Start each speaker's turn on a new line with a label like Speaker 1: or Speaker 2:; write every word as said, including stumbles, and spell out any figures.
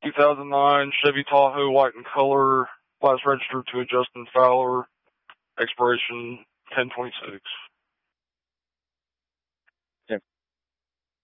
Speaker 1: two thousand nine Chevy Tahoe, white in color, class registered to a Justin Fowler, expiration ten twenty-six.